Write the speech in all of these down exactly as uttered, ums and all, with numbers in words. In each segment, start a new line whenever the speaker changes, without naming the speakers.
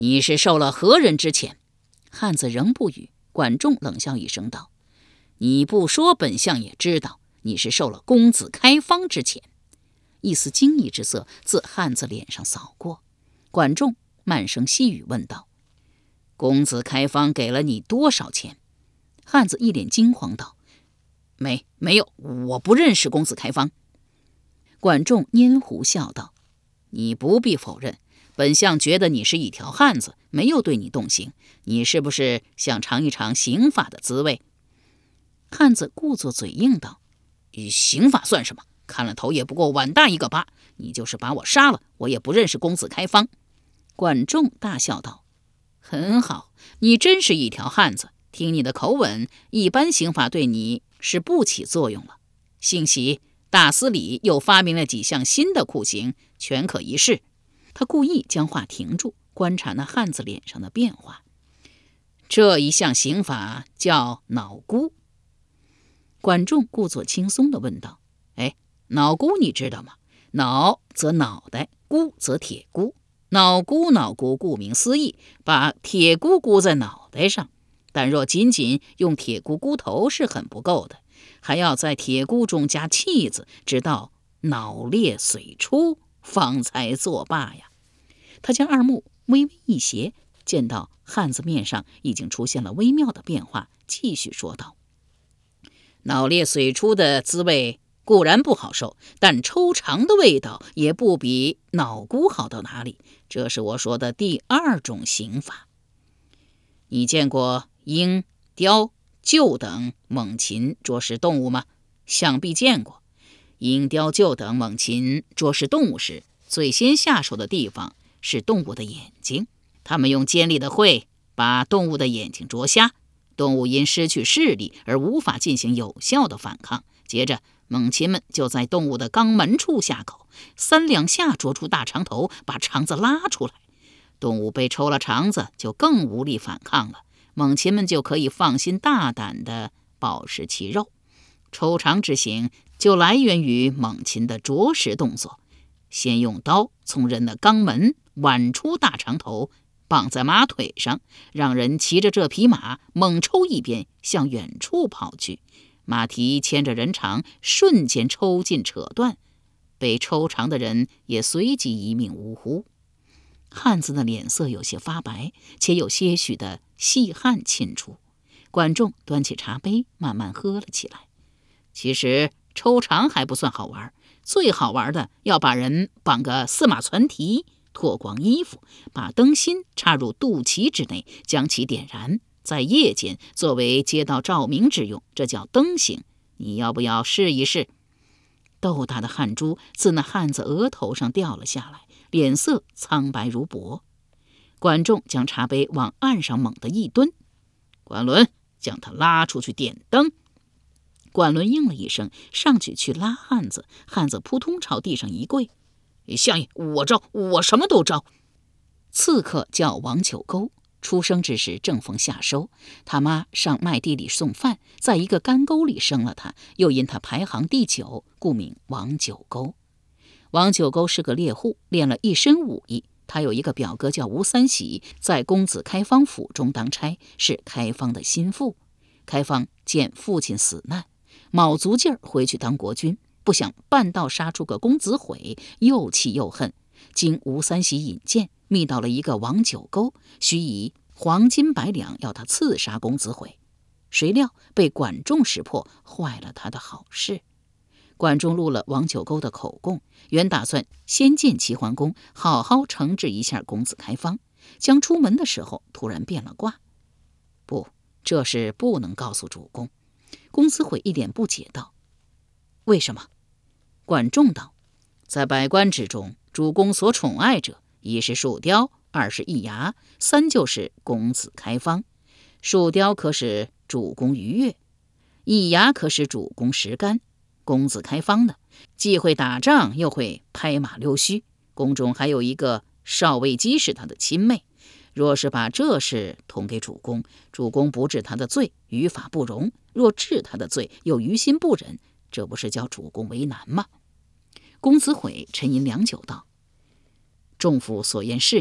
你是受了何人之遣？”汉子仍不语。管仲冷笑一声道：“你不说，本相也知道，你是受了公子开方之遣。”一丝惊异之色自汉子脸上扫过。管仲慢声细语问道：“公子开方给了你多少钱？”汉子一脸惊慌道：“没没有，我不认识公子开方。”管仲拈胡笑道：“你不必否认，本相觉得你是一条汉子，没有对你动刑，你是不是想尝一尝刑法的滋味？”汉子故作嘴硬道：“刑法算什么？看了头也不过碗大一个疤，你就是把我杀了，我也不认识公子开方。”管仲大笑道：“很好，你真是一条汉子，听你的口吻，一般刑法对你是不起作用了。幸喜大司礼又发明了几项新的酷刑，全可一试。”他故意将话停住，观察那汉子脸上的变化。这一项刑法叫脑箍。管仲故作轻松地问道：“哎，脑箍你知道吗？脑则脑袋，箍则铁箍。脑箍脑箍顾名思义，把铁箍箍在脑袋上，但若仅仅用铁箍箍头是很不够的，还要在铁箍中加气子，直到脑裂髓出，方才作罢呀。”他将二目微微一斜，见到汉子面上已经出现了微妙的变化，继续说道：“脑裂髓出的滋味固然不好受，但抽肠的味道也不比脑箍好到哪里，这是我说的第二种刑法。你见过鹰、雕、鹫等猛禽啄食动物吗？想必见过。鹰、雕、鹫等猛禽啄食动物时，最先下手的地方是动物的眼睛，它们用尖利的喙把动物的眼睛啄瞎，动物因失去视力而无法进行有效的反抗。接着猛禽们就在动物的肛门处下口，三两下啄出大肠头，把肠子拉出来。动物被抽了肠子，就更无力反抗了，猛禽们就可以放心大胆地饱食其肉。抽肠之刑就来源于猛禽的啄食动作，先用刀从人的肛门剜出大肠头，绑在马腿上，让人骑着这匹马猛抽一鞭，向远处跑去。马蹄牵着人肠，瞬间抽筋扯断，被抽肠的人也随即一命呜呼。汉子的脸色有些发白，且有些许的细汗沁出。管仲端起茶杯，慢慢喝了起来。其实抽肠还不算好玩，最好玩的要把人绑个四马攒蹄，脱光衣服，把灯芯插入肚脐之内，将其点燃，在夜间作为街道照明之用，这叫灯刑。你要不要试一试？豆大的汗珠自那汉子额头上掉了下来，脸色苍白如薄。管仲将茶杯往岸上猛地一蹲：“管伦，将他拉出去点灯。”管伦应了一声，上去去拉汉子。汉子扑通朝地上一跪：“相爷，我招，我什么都招。”刺客叫王九沟，出生之时正逢夏收，他妈上麦地里送饭，在一个干沟里生了他，又因他排行第九，故名王九沟。王九沟是个猎户，练了一身武艺。他有一个表哥叫吴三喜，在公子开方府中当差，是开方的心腹。开方见父亲死难，卯足劲儿回去当国君，不想半道杀出个公子毁，又气又恨，经吴三喜引荐，密到了一个王九沟，许以黄金百两要他刺杀公子毁。谁料被管仲识破，坏了他的好事。管仲录了王九沟的口供，原打算先见齐桓公，好好惩治一下公子开方。将出门的时候，突然变了卦：“不，这事不能告诉主公。”公子毁一脸不解道：“为什么？”管仲道：“在百官之中，主公所宠爱者，一是树雕，二是易牙，三就是公子开方。树雕可使主公愉悦，易牙可使主公食甘。公子开方呢，既会打仗，又会拍马溜须。宫中还有一个少尉姬是他的亲妹，若是把这事通给主公，主公不治他的罪，于法不容；若治他的罪，又于心不忍，这不是叫主公为难吗？”公子毁沉吟良久道：“仲父所言是也，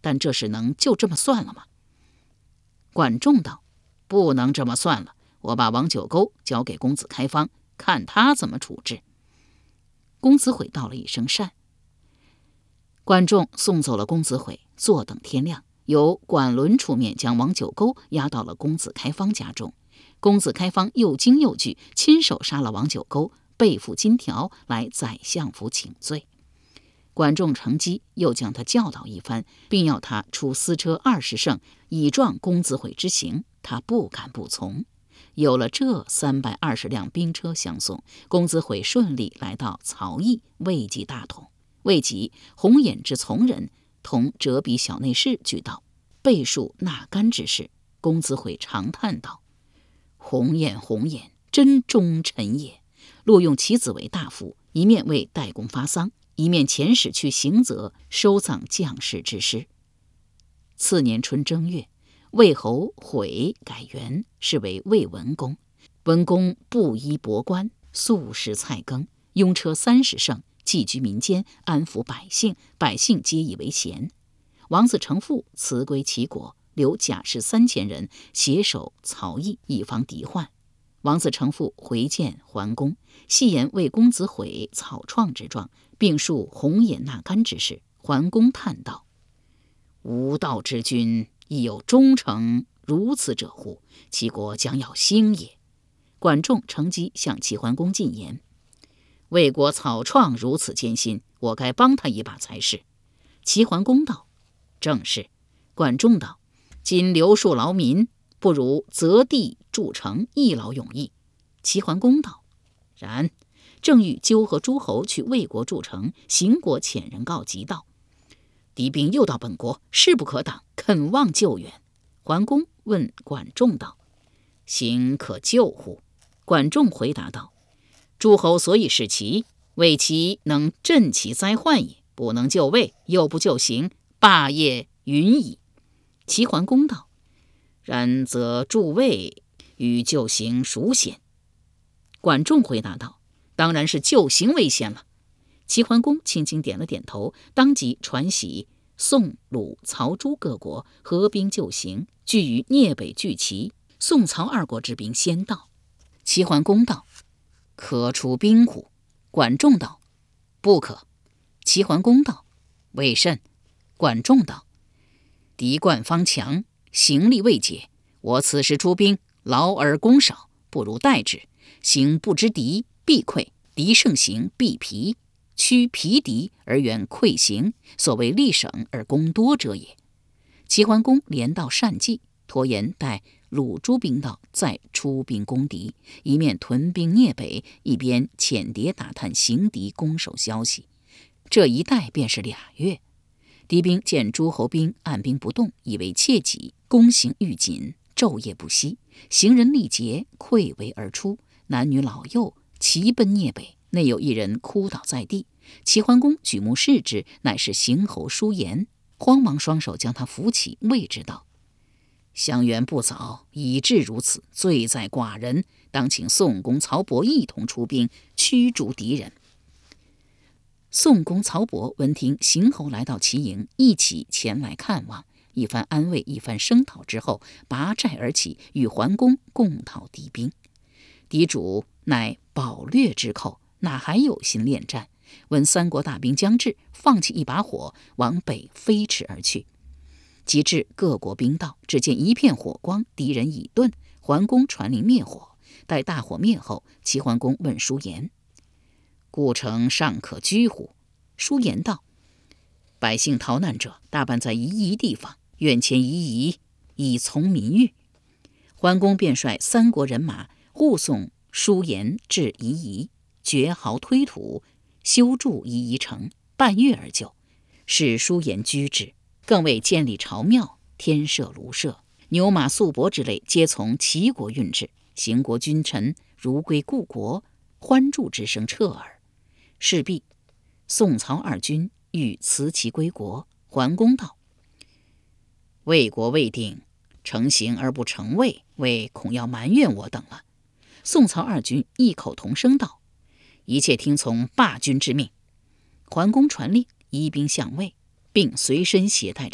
但这事能就这么算了吗？管仲道：不能这么算了，我把王九沟交给公子开方，看他怎么处置。公子悔道了一声善。管仲送走了公子悔，坐等天亮，由管伦出面将王九沟押到了公子开方家中。公子开方又惊又惧，亲手杀了王九沟，背负金条来宰相府请罪。管仲乘机又将他教导一番，并要他出私车二十乘，以壮公子悔之行。他不敢不从。有了这三百二十辆兵车相送，公子悔顺利来到曹邑，位极大统。未及，红眼之从人同折笔小内侍俱到，备述纳干之事。公子悔长叹道：红眼红眼，真忠臣也。录用其子为大夫，一面为代公发丧，一面遣使去行泽收葬将士之尸。次年春正月，魏侯悔改元，是为魏文公。文公布衣帛冠，素食菜羹，拥车三十乘，寄居民间，安抚百姓，百姓皆以为贤。王子成父辞归齐国，留甲士三千人携手曹邑，以防敌患。王子成父回见桓公，戏言为公子悔草创之状，并述红眼纳干之事。桓公叹道：无道之君，亦有忠诚如此者乎？齐国将要兴也。管仲乘机向齐桓公进言：魏国草创如此艰辛，我该帮他一把才是。齐桓公道：正是。管仲道：今留戍劳民，不如择地筑城，一劳永逸。齐桓公道：然。正欲纠合诸侯去魏国筑城，邢国遣人告急道：敌兵又到本国，势不可挡，恳望救援。桓公问管仲道：邢可救乎？管仲回答道：诸侯所以是齐，为其能镇其灾患也，不能救魏，又不救邢，霸业云矣。齐桓公道：然则助魏与救邢孰险？管仲回答道：当然是救邢为先了。齐桓公轻轻点了点头，当即传檄宋、鲁、曹、朱各国合兵救邢，据于聂北拒齐。宋、曹二国之兵先到。齐桓公道：可出兵乎？管仲道：不可。齐桓公道：为甚？管仲道：敌冠方强，行力未解，我此时出兵，劳而功少，不如待之。行不知敌，必溃；敌胜行，必疲。屈疲敌而远溃行，所谓力省而功多者也。齐桓公连道善计，拖延待鲁诸兵到，再出兵攻敌，一面屯兵聂北，一边遣谍打探行敌攻守消息。这一待便是俩月。敌兵见诸侯兵按兵不动，以为切己，攻行愈紧，昼夜不息。行人力竭，溃围而出，男女老幼齐奔聂北。内有一人哭倒在地，齐桓公举目视之，乃是邢侯叔颜，慌忙双手将他扶起，谓之道：相援不早，以致如此，罪在寡人，当请宋公曹伯一同出兵，驱逐敌人。宋公曹伯闻听邢侯来到齐营，一起前来看望，一番安慰，一番声讨之后，拔寨而起，与桓公共讨敌兵。敌主乃保略之寇，哪还有心恋战？闻三国大兵将至，放弃一把火，往北飞驰而去。及至各国兵到，只见一片火光，敌人已遁。桓公传令灭火，待大火灭后，齐桓公问叔颜：故城尚可居乎？叔颜道：百姓逃难者大半在夷夷地方，愿迁夷夷，以从民欲。桓公便率三国人马护送叔颜至夷夷，掘壕推土，修筑夷夷城，半月而就，使叔颜居之。更为建立朝庙，添设庐舍，牛马素帛之类，皆从齐国运至。邢国君臣如归故国，欢祝之声彻耳。事毕，宋曹二军欲辞其归国。桓公道：魏国未定，成行而不成魏，魏恐要埋怨我等了。宋曹二军异口同声道：一切听从霸君之命。桓公传令，移兵向魏，并随身携带着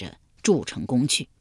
筑成宫去。